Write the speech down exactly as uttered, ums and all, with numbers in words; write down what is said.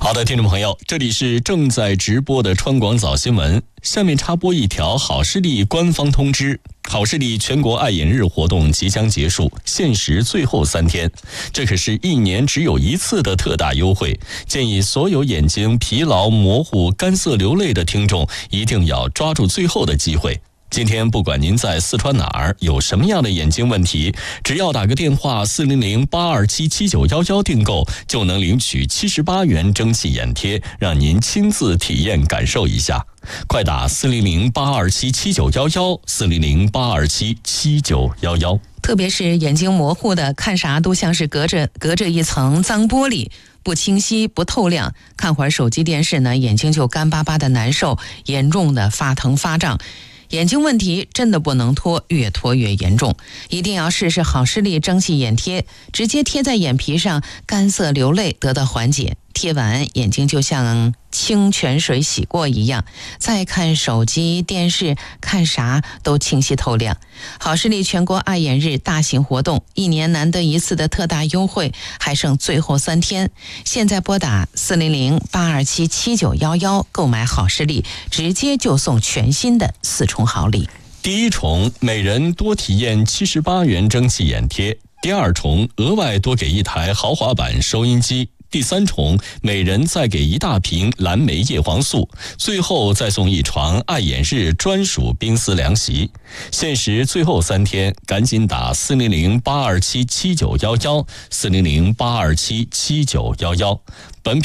好的，听众朋友，这里是正在直播的川广早新闻。下面插播一条好视力官方通知：好视力全国爱眼日活动即将结束，限时最后三天。这可是一年只有一次的特大优惠，建议所有眼睛疲劳、模糊、干涩、流泪的听众一定要抓住最后的机会。今天不管您在四川哪儿，有什么样的眼睛问题，只要打个电话四零零八二七七九一一订购，就能领取七十八元蒸汽眼贴，让您亲自体验感受一下。快打四零零八二七七九一一，四零零八二七七九一一。 特别是眼睛模糊的，看啥都像是隔着隔着一层脏玻璃，不清晰不透亮，看会儿手机电视呢，眼睛就干巴巴的难受，严重的发疼发胀。眼睛问题真的不能拖，越拖越严重，一定要试试好视力蒸汽眼贴，直接贴在眼皮上，干涩流泪得到缓解。贴完眼睛就像清泉水洗过一样，再看手机电视看啥都清晰透亮。好视力全国爱眼日大型活动，一年难得一次的特大优惠，还剩最后三天，现在拨打四零零八二七七九一一购买好视力，直接就送全新的四重好礼。 第一重，每人多体验七十八元蒸汽眼贴；第二重，额外多给一台豪华版收音机；第三重，每人再给一大瓶蓝莓叶黄素；最后再送一床爱眼日专属冰丝凉席。限时最后三天，赶紧打四零零八二七七九一一，四零零八二七七九一一。本